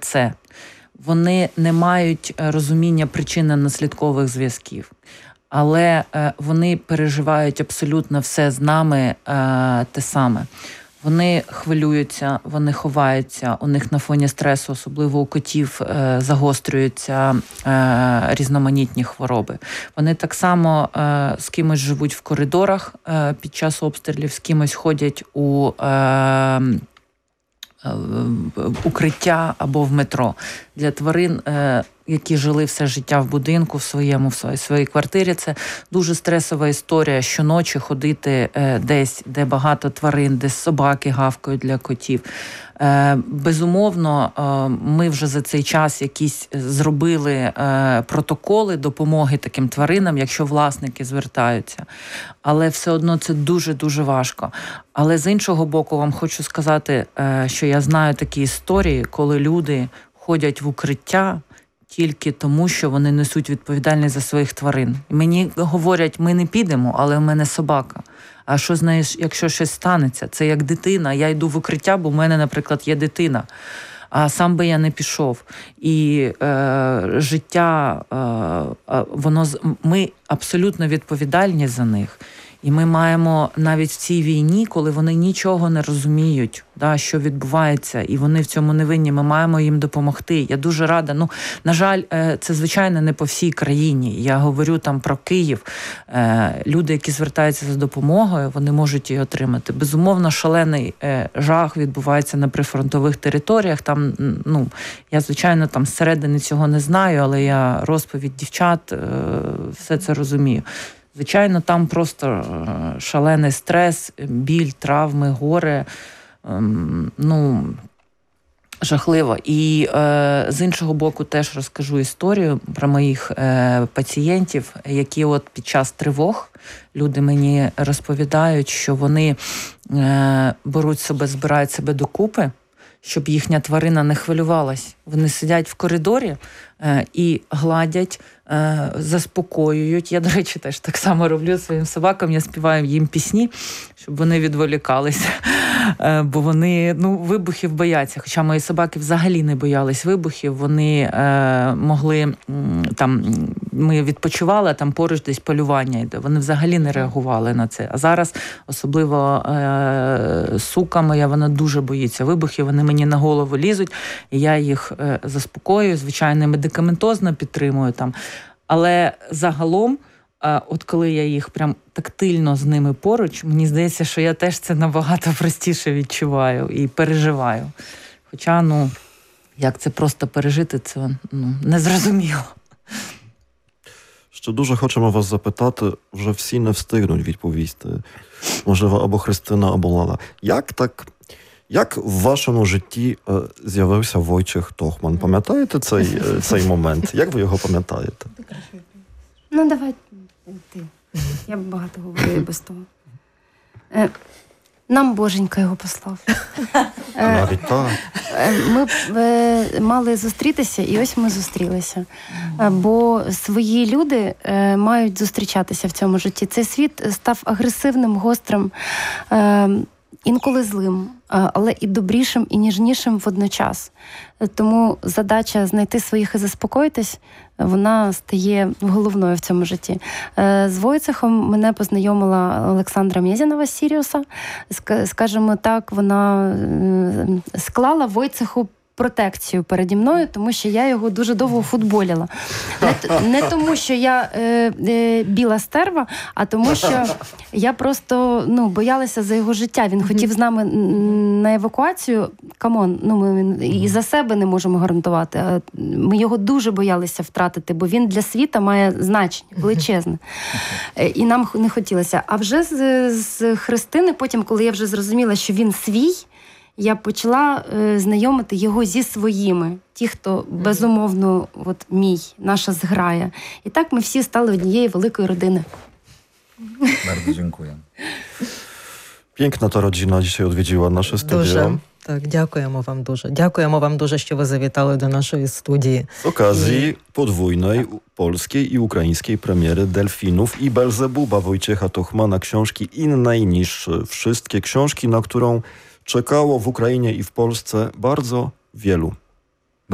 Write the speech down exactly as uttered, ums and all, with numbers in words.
це. Вони не мають розуміння причинно-наслідкових зв'язків. Але е, вони переживають абсолютно все з нами е, те саме. Вони хвилюються, вони ховаються, у них на фоні стресу, особливо у котів, е, загострюються е, різноманітні хвороби. Вони так само е, з кимось живуть в коридорах е, під час обстрілів, з кимось ходять у е, укриття або в метро. Для тварин, які жили все життя в будинку, в своєму, в своїй, своїй квартирі, це дуже стресова історія щоночі ходити десь, де багато тварин, де собаки гавкають для котів. Безумовно, ми вже за цей час якісь зробили протоколи допомоги таким тваринам, якщо власники звертаються. Але все одно це дуже-дуже важко. Але з іншого боку, вам хочу сказати, що я знаю такі історії, коли люди ходять в укриття тільки тому, що вони несуть відповідальність за своїх тварин. І мені говорять, ми не підемо, але в мене собака. А що, знаєш, якщо щось станеться? Це як дитина. Я йду в укриття, бо в мене, наприклад, є дитина. А сам би я не пішов. І е, життя, е, воно, ми абсолютно відповідальні за них. І ми маємо навіть в цій війні, коли вони нічого не розуміють, да, що відбувається, і вони в цьому не винні, ми маємо їм допомогти. Я дуже рада. Ну, на жаль, це, звичайно, не по всій країні. Я говорю там про Київ. Люди, які звертаються за допомогою, вони можуть її отримати. Безумовно, шалений жах відбувається на прифронтових територіях. Там, ну, я, звичайно, там зсередини цього не знаю, але я розповідь дівчат, все це розумію. Звичайно, там просто шалений стрес, біль, травми, горе, ну, жахливо. І е, з іншого боку теж розкажу історію про моїх е, пацієнтів, які от під час тривог люди мені розповідають, що вони е, беруть себе, збирають себе докупи, щоб їхня тварина не хвилювалась. Вони сидять в коридорі е, і гладять, е, заспокоюють. Я, до речі, теж так само роблю своїм собакам. Я співаю їм пісні, щоб вони відволікалися. Е, бо вони, ну, вибухів бояться. Хоча мої собаки взагалі не боялись вибухів. Вони е, могли, там, ми відпочивали, а там поруч десь полювання йде. Вони взагалі не реагували на це. А зараз, особливо е, сука моя, вона дуже боїться вибухів. Вони мені на голову лізуть, і я їх е, заспокоюю, звичайно, медикаментозно підтримую там. Але загалом, е, от коли я їх прям тактильно з ними поруч, мені здається, що я теж це набагато простіше відчуваю і переживаю. Хоча, ну, як це просто пережити, це, ну, незрозуміло. Ще дуже хочемо вас запитати, вже всі не встигнуть відповісти. Можливо, або Христина, або Лала. Як так... Як в вашому житті е, з'явився Войчех Тохман? Пам'ятаєте цей, е, цей момент? Як ви його пам'ятаєте? Ну, давай ти. Я б багато говорю без того. Е, нам Боженька його послав. Е, Навіть так. Ми е, мали зустрітися, і ось ми зустрілися. Е, бо свої люди е, мають зустрічатися в цьому житті. Цей світ став агресивним, гострим, е, інколи злим, але і добрішим, і ніжнішим водночас. Тому задача знайти своїх і заспокоїтись, вона стає головною в цьому житті. З Войцехом мене познайомила Олександра Мєзінова з Сіріуса. Скажімо так, вона склала Войцеху протекцію переді мною, тому що я його дуже довго футболіла. Не, не тому, що я е, е, біла стерва, а тому, що я просто, ну, боялася за його життя. Він хотів з нами на евакуацію. Камон, ну, ми і за себе не можемо гарантувати. Ми його дуже боялися втратити, бо він для світа має значення величезне. І нам не хотілося. А вже з, з Христини, потім, коли я вже зрозуміла, що він свій, я почала е, знайомити його зі своїми. Ті, хто, безумовно, от мій, наша зграя. І так ми всі стали однією великою родиною. Bardzo dziękuję. Piękna ta rodzina dzisiaj odwiedziła nasze studio. Дуже. Так, дякуємо вам дуже. Дякуємо вам дуже, що ви завітали до нашої студії. Z okazji podwójnej polskiej i ukraińskiej premiery Delfinów i Belzebuba Wojciecha Tochmana, książki innej niż wszystkie książki, na którą czekało w Ukrainie i w Polsce bardzo wielu